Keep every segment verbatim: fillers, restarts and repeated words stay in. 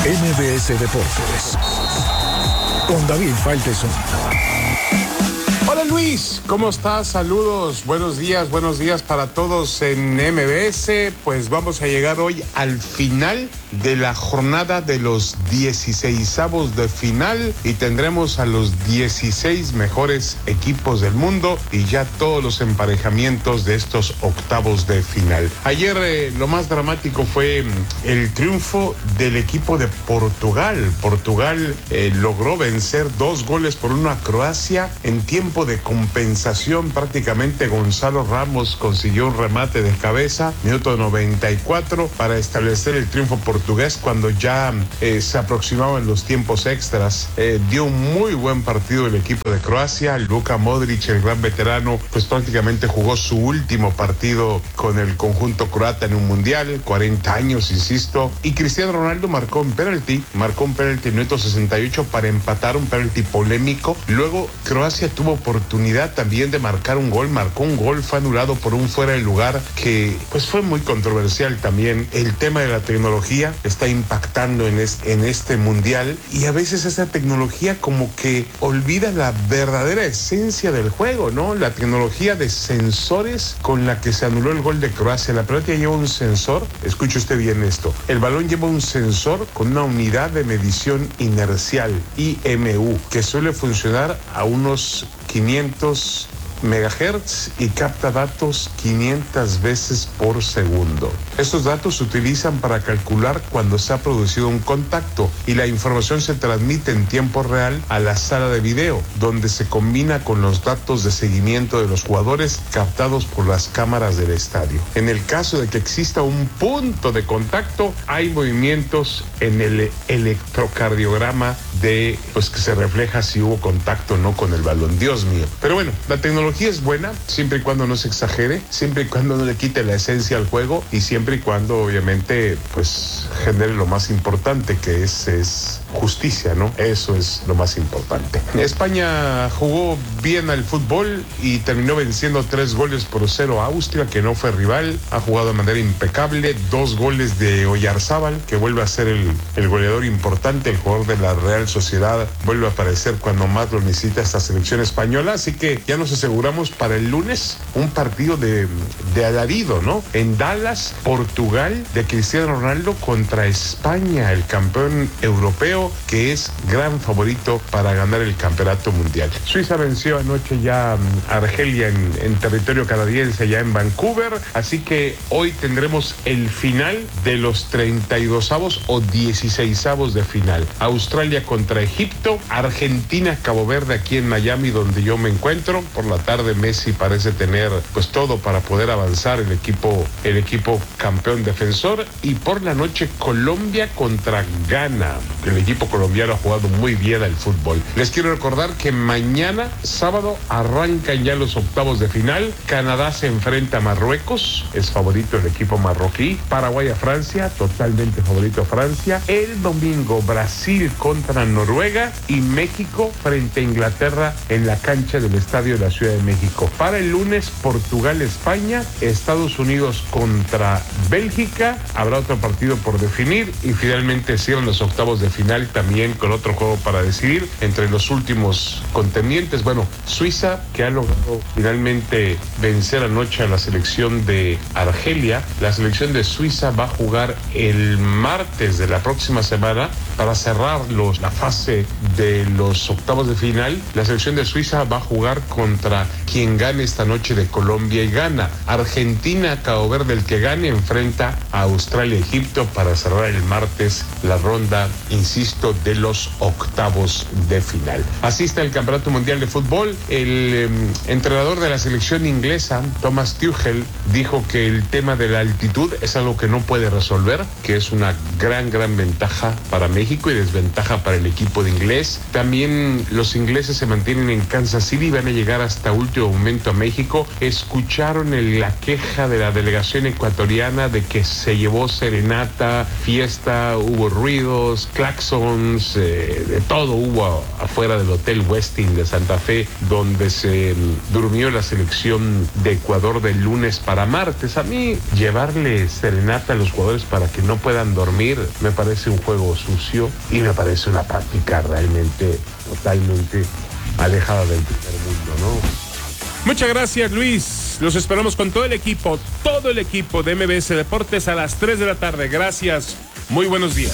M B S Deportes con David Faitelson. Hola Luis, ¿cómo estás? Saludos, buenos días, buenos días para todos en M B S. Pues vamos a llegar hoy al final de la jornada de los dieciseisavos de final y tendremos a los dieciséis mejores equipos del mundo y ya todos los emparejamientos de estos octavos de final. Ayer eh, lo más dramático fue el triunfo del equipo de Portugal. Portugal eh, logró vencer dos goles por uno a Croacia en tiempo de compensación. Prácticamente Gonzalo Ramos consiguió un remate de cabeza, minuto noventa y cuatro, para establecer el triunfo portugués cuando ya eh, se aproximaban los tiempos extras. Eh, dio un muy buen partido el equipo de Croacia. Luka Modric, el gran veterano, pues prácticamente jugó su último partido con el conjunto croata en un mundial, cuarenta años, insisto, y Cristiano Ronaldo marcó un penalti, marcó un penalti en el minuto sesenta y ocho para empatar, un penalti polémico. Luego Croacia tuvo oportunidad también de marcar un gol, marcó un gol, fue anulado por un fuera de lugar que pues fue muy controversial también. El tema de la tecnología está impactando en este, en este mundial y a veces esa tecnología como que olvida la verdadera esencia del juego, ¿no? La tecnología de sensores con la que se anuló el gol de Croacia. La pelota lleva un sensor, escuche usted bien esto, el balón lleva un sensor con una unidad de medición inercial, I M U, que suele funcionar a unos quinientos megahertz y capta datos quinientas veces por segundo. Estos datos se utilizan para calcular cuando se ha producido un contacto y la información se transmite en tiempo real a la sala de video, donde se combina con los datos de seguimiento de los jugadores captados por las cámaras del estadio. En el caso de que exista un punto de contacto, hay movimientos en el electrocardiograma de, pues, que se refleja si hubo contacto o no con el balón. Dios mío. Pero bueno, la tecnología La tecnología es buena siempre y cuando no se exagere, siempre y cuando no le quite la esencia al juego y siempre y cuando obviamente pues genere lo más importante, que es, es justicia, ¿no? Eso es lo más importante. España jugó bien al fútbol y terminó venciendo tres goles por cero a Austria, que no fue rival. Ha jugado de manera impecable, dos goles de Oyarzábal, que vuelve a ser el, el goleador importante, el jugador de la Real Sociedad, vuelve a aparecer cuando más lo necesita esta selección española, así que ya nos aseguramos para el lunes un partido de, de alarido, ¿no? En Dallas, Portugal, de Cristiano Ronaldo contra España, el campeón europeo, que es gran favorito para ganar el campeonato mundial. Suiza venció anoche ya a Argelia en, en territorio canadiense, ya en Vancouver, así que hoy tendremos el final de los treinta y dosavos o dieciseisavos de final. Australia contra Egipto, Argentina, Cabo Verde, aquí en Miami, donde yo me encuentro. Por la tarde Messi parece tener pues todo para poder avanzar, el equipo el equipo campeón defensor, y por la noche Colombia contra Ghana. El equipo colombiano ha jugado muy bien al fútbol. Les quiero recordar que mañana sábado arrancan ya los octavos de final. Canadá se enfrenta a Marruecos, es favorito el equipo marroquí. Paraguay a Francia, totalmente favorito Francia. El domingo Brasil contra Noruega y México frente a Inglaterra en la cancha del estadio de la Ciudad de México. Para el lunes, Portugal-España, Estados Unidos contra Bélgica, habrá otro partido por definir y finalmente cierran los octavos de final también con otro juego para decidir entre los últimos contendientes. Bueno, Suiza, que ha logrado finalmente vencer anoche a la selección de Argelia. La selección de Suiza va a jugar el martes de la próxima semana para cerrar los, la fase de los octavos de final. La selección de Suiza va a jugar contra quien gane esta noche de Colombia y Ghana. Argentina, Cabo Verde, el que gane, enfrenta a Australia, Egipto para cerrar el martes la ronda, insisto, de los octavos de final. Así está el Campeonato Mundial de Fútbol. El eh, entrenador de la selección inglesa, Thomas Tuchel, dijo que el tema de la altitud es algo que no puede resolver, que es una gran, gran ventaja para México y desventaja para el equipo de inglés. También los ingleses se mantienen en Kansas City y van a llegar hasta último momento a México. Escucharon el, la queja de la delegación ecuatoriana de que se llevó serenata, fiesta, hubo ruidos, claxons, eh, de todo hubo afuera del Hotel Westin de Santa Fe, donde se durmió la selección de Ecuador del lunes para martes. A mí llevarle serenata a los jugadores para que no puedan dormir me parece un juego sucio y me parece una práctica realmente totalmente alejada del primer mundo, ¿no? Muchas gracias, Luis. Los esperamos con todo el equipo, todo el equipo de M B S Deportes a las tres de la tarde. Gracias. Muy buenos días.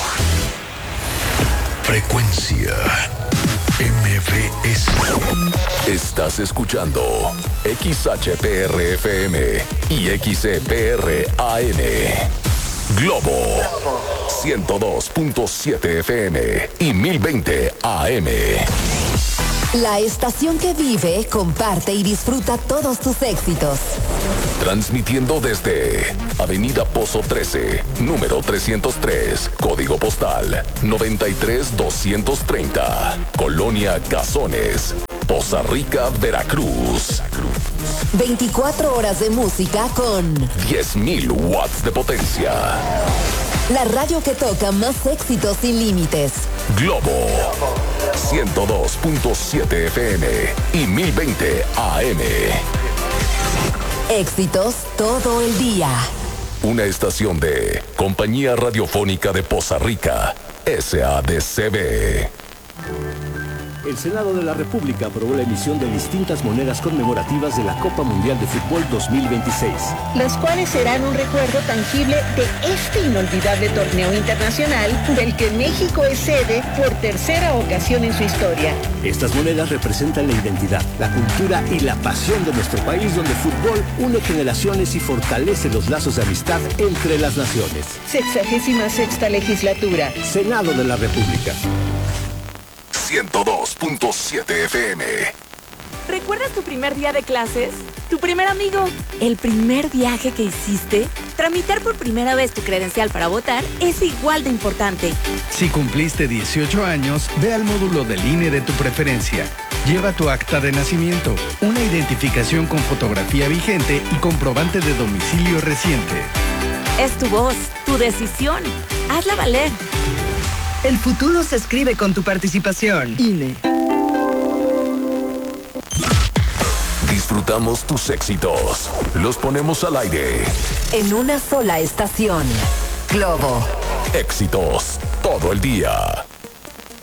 Frecuencia M B S. Estás escuchando X H P R F M y X E P R A N. Globo ciento dos punto siete F M y mil veinte A M. La estación que vive, comparte y disfruta todos tus éxitos. Transmitiendo desde Avenida Pozo trece, número trescientos tres, código postal noventa y tres doscientos treinta, Colonia Cazones, Poza Rica, Veracruz. veinticuatro horas de música con diez mil watts de potencia. La radio que toca más éxitos sin límites. Globo ciento dos punto siete F M y mil veinte A M. Éxitos todo el día. Una estación de Compañía Radiofónica de Poza Rica, S A D C B. El Senado de la República aprobó la emisión de distintas monedas conmemorativas de la Copa Mundial de Fútbol dos mil veintiséis. Las cuales serán un recuerdo tangible de este inolvidable torneo internacional del que México es sede por tercera ocasión en su historia. Estas monedas representan la identidad, la cultura y la pasión de nuestro país, donde el fútbol une generaciones y fortalece los lazos de amistad entre las naciones. Sexagésima sexta legislatura. Senado de la República. ciento dos punto siete F M. ¿Recuerdas tu primer día de clases? ¿Tu primer amigo? ¿El primer viaje que hiciste? Tramitar por primera vez tu credencial para votar es igual de importante. Si cumpliste dieciocho años, ve al módulo del I N E de tu preferencia. Lleva tu acta de nacimiento, una identificación con fotografía vigente y comprobante de domicilio reciente. Es tu voz, tu decisión. Hazla valer. El futuro se escribe con tu participación. I N E. Disfrutamos tus éxitos. Los ponemos al aire. En una sola estación. Globo. Éxitos todo el día.